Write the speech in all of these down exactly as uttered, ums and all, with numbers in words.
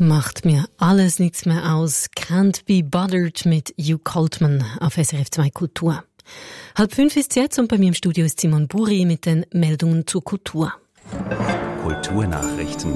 Macht mir alles nichts mehr aus. Can't be bothered mit Hugh Coltman auf S R F zwei Kultur. Halb fünf ist jetzt und bei mir im Studio ist Simon Buri mit den Meldungen zur Kultur. Kulturnachrichten.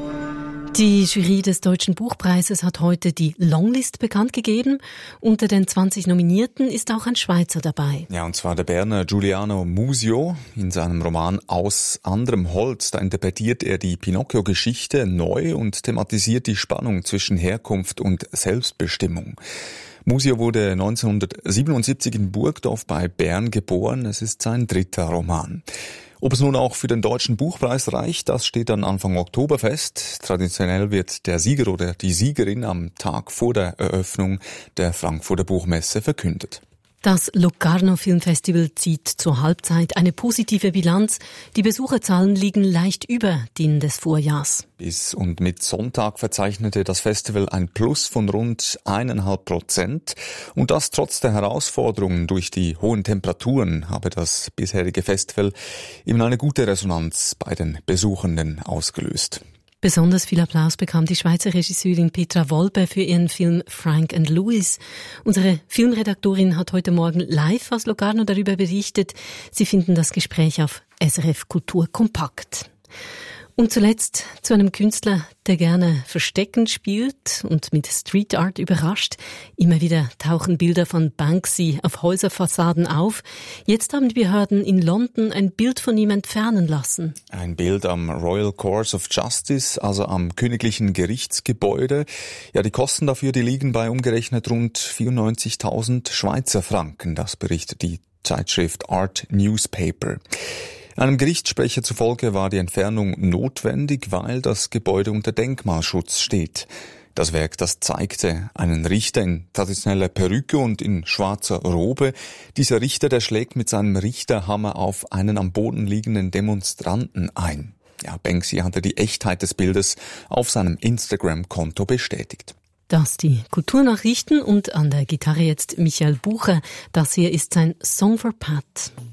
Die Jury des Deutschen Buchpreises hat heute die Longlist bekannt gegeben. Unter den zwanzig Nominierten ist auch ein Schweizer dabei. Ja, und zwar der Berner Giuliano Musio. In seinem Roman Aus anderem Holz, da interpretiert er die Pinocchio-Geschichte neu und thematisiert die Spannung zwischen Herkunft und Selbstbestimmung. Musio wurde neunzehnhundertsiebenundsiebzig in Burgdorf bei Bern geboren. Es ist sein dritter Roman. Ob es nun auch für den Deutschen Buchpreis reicht, das steht dann Anfang Oktober fest. Traditionell wird der Sieger oder die Siegerin am Tag vor der Eröffnung der Frankfurter Buchmesse verkündet. Das Locarno Filmfestival zieht zur Halbzeit eine positive Bilanz. Die Besucherzahlen liegen leicht über denen des Vorjahrs. Bis und mit Sonntag verzeichnete das Festival ein Plus von rund eineinhalb Prozent. Und das trotz der Herausforderungen durch die hohen Temperaturen habe das bisherige Festival eben eine gute Resonanz bei den Besuchenden ausgelöst. Besonders viel Applaus bekam die Schweizer Regisseurin Petra Wolpe für ihren Film Frank and Louis. Unsere Filmredaktorin hat heute Morgen live aus Locarno darüber berichtet. Sie finden das Gespräch auf S R F Kultur kompakt. Und zuletzt zu einem Künstler, der gerne versteckend spielt und mit Street Art überrascht. Immer wieder tauchen Bilder von Banksy auf Häuserfassaden auf. Jetzt haben die Behörden in London ein Bild von ihm entfernen lassen. Ein Bild am Royal Courts of Justice, also am königlichen Gerichtsgebäude. Ja, die Kosten dafür, die liegen bei umgerechnet rund vierundneunzigtausend Schweizer Franken. Das berichtet die Zeitschrift Art Newspaper. Einem Gerichtssprecher zufolge war die Entfernung notwendig, weil das Gebäude unter Denkmalschutz steht. Das Werk, das zeigte einen Richter in traditioneller Perücke und in schwarzer Robe. Dieser Richter, der schlägt mit seinem Richterhammer auf einen am Boden liegenden Demonstranten ein. Ja, Banksy hatte die Echtheit des Bildes auf seinem Instagram-Konto bestätigt. Das die Kulturnachrichten und an der Gitarre jetzt Michael Bucher. Das hier ist sein Song for Pat.